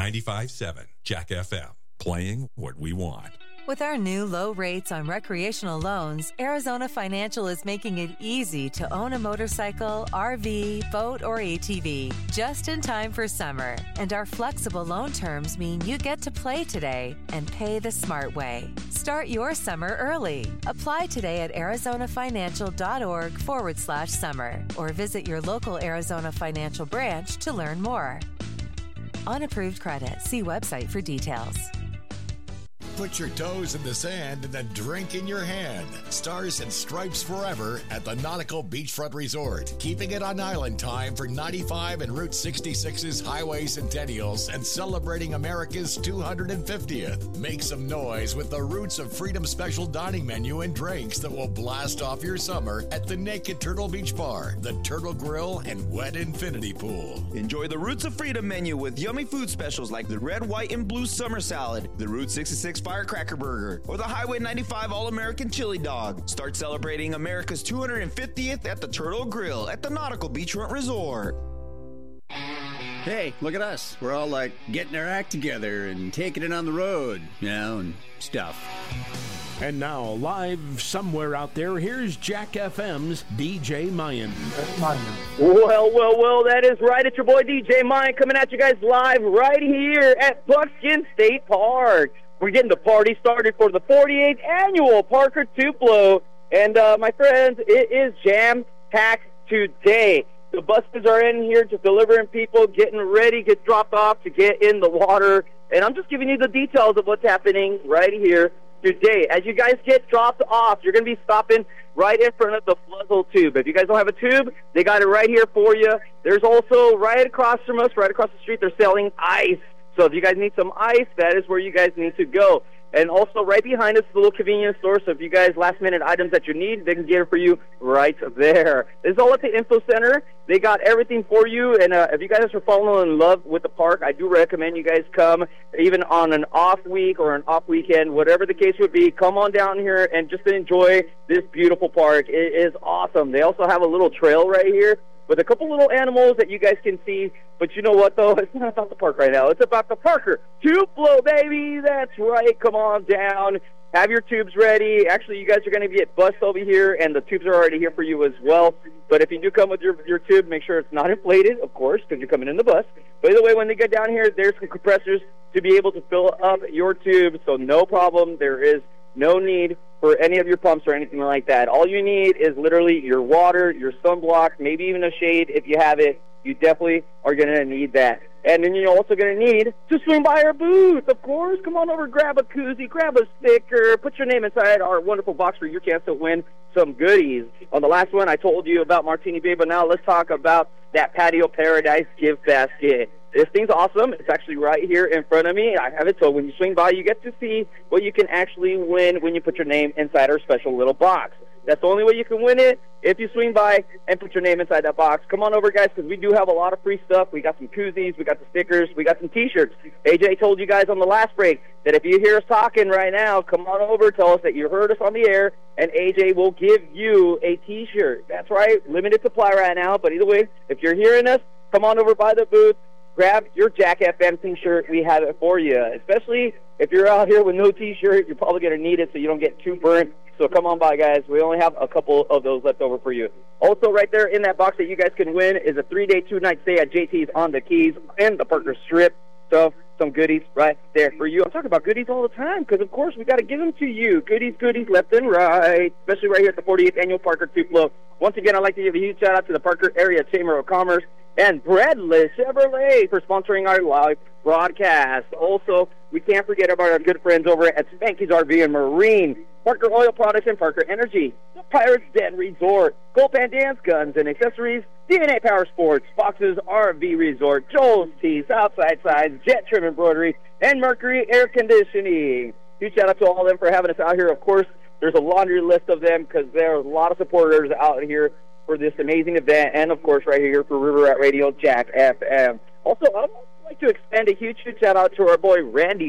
95.7 Jack FM, playing what we want. With our new low rates on recreational loans, Arizona Financial is making it easy to own a motorcycle, RV, boat, or ATV just in time for summer. And our flexible loan terms mean you get to play today and pay the smart way. Start your summer early. Apply today at arizonafinancial.org/summer or visit your local Arizona Financial branch to learn more. Unapproved credit. See website for details. Put your toes in the sand and a drink in your hand. Stars and Stripes forever at the Nautical Beachfront Resort. Keeping it on island time for 95 and Route 66's Highway Centennials and celebrating America's 250th. Make some noise with the Roots of Freedom special dining menu and drinks that will blast off your summer at the Naked Turtle Beach Bar, the Turtle Grill, and Wet Infinity Pool. Enjoy the Roots of Freedom menu with yummy food specials like the red, white, and blue summer salad, the Route 66 Firecracker Burger, or the Highway 95 All-American Chili Dog. Start celebrating America's 250th at the Turtle Grill at the Nautical Beachfront Resort. Hey, look at us. We're all like getting our act together and taking it on the road, and stuff. And now, live somewhere out there, here's Jack FM's DJ Mayan. Well, that is right. It's your boy DJ Mayan coming at you guys live right here at Buckskin State Park. We're getting the party started for the 48th annual Parker Tupelo. And, my friends, it is jam-packed today. The buses are in here just delivering people, getting ready, get dropped off to get in the water. And I'm just giving you the details of what's happening right here today. As you guys get dropped off, you're going to be stopping right in front of the Fluzzle Tube. If you guys don't have a tube, they got it right here for you. There's also right across from us, right across the street, they're selling ice. So if you guys need some ice, that is where you guys need to go. And also right behind us is a little convenience store, so if you guys last-minute items that you need, they can get it for you right there. This is all at the Info Center. They got everything for you, and if you guys are falling in love with the park, I do recommend you guys come, even on an off week or an off weekend, whatever the case would be, come on down here and just enjoy this beautiful park. It is awesome. They also have a little trail right here with a couple little animals that you guys can see. But you know what, though? It's not about the park right now. It's about the Parker Tupelo, baby. That's right. Come on down. Have your tubes ready. Actually, you guys are going to get bused over here, and the tubes are already here for you as well. But if you do come with your tube, make sure it's not inflated, of course, because you're coming in the bus. But either way, when they get down here, there's some compressors to be able to fill up your tube. So no problem. There is no need for any of your pumps or anything like that. All you need is literally your water, your sunblock, maybe even a shade if you have it. You definitely are going to need that. And then you're also going to need to swing by our booth, of course. Come on over, grab a koozie, grab a sticker, put your name inside our wonderful box for your chance to win some goodies. On the last one, I told you about Martini Bay, but now let's talk about that Patio Paradise gift basket. This thing's awesome. It's actually right here in front of me. I have it, so when you swing by, you get to see what you can actually win when you put your name inside our special little box. That's the only way you can win it, if you swing by and put your name inside that box. Come on over, guys, because we do have a lot of free stuff. We got some koozies, we got the stickers, we got some T-shirts. AJ told you guys on the last break that if you hear us talking right now, come on over, tell us that you heard us on the air, and AJ will give you a T-shirt. That's right, limited supply right now, but either way, if you're hearing us, come on over by the booth. Grab your Jack FM T-shirt. We have it for you. Especially if you're out here with no T-shirt, you're probably going to need it so you don't get too burnt. So come on by, guys. We only have a couple of those left over for you. Also, right there in that box that you guys can win is a 3-day, 2-night stay at JT's on the Keys and the Parker Strip. So some goodies right there for you. I'm talking about goodies all the time because, of course, we got to give them to you. Goodies left and right, especially right here at the 48th Annual Parker Tupelo. Once again, I'd like to give a huge shout-out to the Parker Area Chamber of Commerce and Bradley Chevrolet for sponsoring our live broadcast. Also, we can't forget about our good friends over at Spanky's RV and Marine, Parker Oil Products and Parker Energy, the Pirates Den Resort, Goldpan Dance Guns and Accessories, DNA Power Sports, Fox's RV Resort, Joel's Tea, Southside Sides, Jet Trim Embroidery, and Mercury Air Conditioning. Huge shout out to all of them for having us out here. Of course, there's a laundry list of them because there are a lot of supporters out here for this amazing event, and of course right here for River Rat Radio, Jack FM. Also, I'd like to extend a huge shout out to our boy Randy